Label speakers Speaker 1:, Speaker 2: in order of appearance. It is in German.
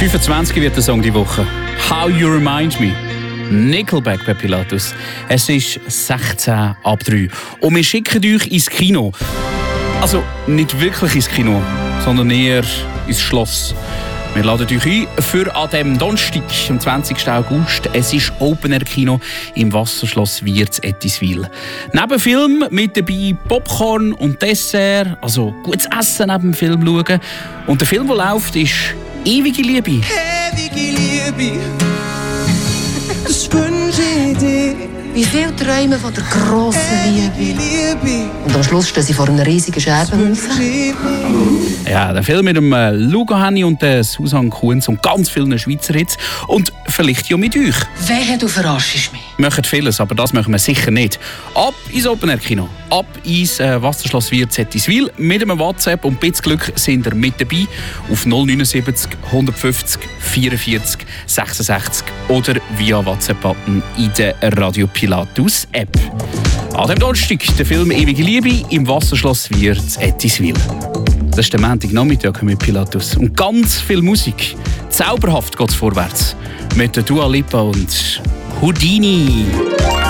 Speaker 1: 25 wird der Song die Woche. How You Remind Me. Nickelback bei Pilatus. Es ist 16 ab 3. Und wir schicken euch ins Kino. Also nicht wirklich ins Kino, sondern eher ins Schloss. Wir laden euch ein für an dem Donnerstag, am 20. August. Es ist Open-Air-Kino im Wasserschloss Wirz Ettiswil. Neben Film mit dabei Popcorn und Dessert, also gutes Essen neben dem Film schauen. Und der Film, der läuft, ist «Ewige Liebe».
Speaker 2: Ewige Liebe, das wünsche ich dir.
Speaker 3: Wie viele träumen von der grossen Liebe.
Speaker 2: Liebe,
Speaker 3: Und am Schluss stehen sie vor einem riesigen Scherbenhaufen.
Speaker 1: Ja, der Film mit dem Lugo Henny und Susanne Kunz und ganz vielen Schweizer Hits. Und vielleicht ja mit euch.
Speaker 3: Wehe, du verarschst mich.
Speaker 1: Wir machen vieles, aber das machen wir sicher nicht. Ab ins Open-Air-Kino. Ab ins Wasserschloss Wirz Ettiswil. Mit einem WhatsApp und ein bisschen Glück sind ihr mit dabei. Auf 079 150 44 66 oder via WhatsApp-Button in der Radio Pilatus App. An dem Donnerstag der Film «Ewige Liebe» im Wasserschloss Wirz Ettiswil. Das ist der Montagnachmittag mit Pilatus. Und ganz viel Musik. Zauberhaft geht es vorwärts. Mit der Dua Lipa und Houdini.